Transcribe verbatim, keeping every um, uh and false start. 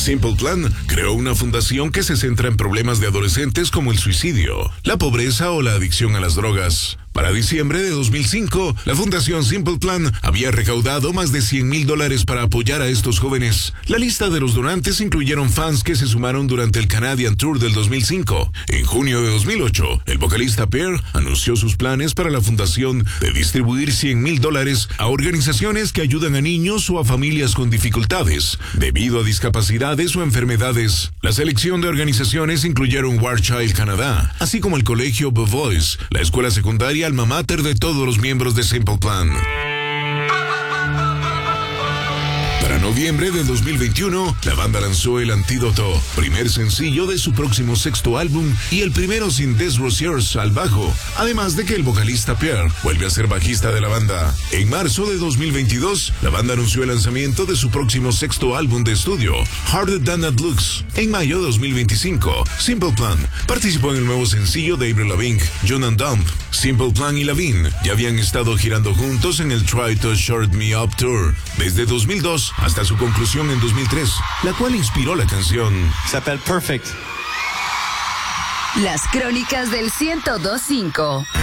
Simple Plan creó una fundación que se centra en problemas de adolescentes como el suicidio, la pobreza o la adicción a las drogas. Para diciembre de dos mil cinco, la Fundación Simple Plan había recaudado más de cien mil dólares para apoyar a estos jóvenes. La lista de los donantes incluyeron fans que se sumaron durante el Canadian Tour del dos mil cinco. En junio de dos mil ocho, el vocalista Pearl anunció sus planes para la fundación de distribuir cien mil dólares a organizaciones que ayudan a niños o a familias con dificultades, debido a discapacidades o enfermedades. La selección de organizaciones incluyeron War Child Canadá, así como el colegio The Voice, la escuela secundaria alma mater de todos los miembros de Simple Plan. Para noviembre del dos mil veintiuno, la banda lanzó El Antídoto, primer sencillo de su próximo sexto álbum y el primero sin Des Roziers al bajo, además de que el vocalista Pierre vuelve a ser bajista de la banda. En marzo de dos mil veintidós, la banda anunció el lanzamiento de su próximo sexto álbum de estudio, Harder Than It Looks. En mayo de dos mil veinticinco, Simple Plan participó en el nuevo sencillo de Avril Lavigne, Young and Dumb. Simple Plan y Lavigne ya habían estado girando juntos en el Try to Shut Me Up Tour desde dos mil dos hasta su conclusión en dos mil tres, la cual inspiró la canción. S'appelle Perfect. Las crónicas del ciento dos punto cinco.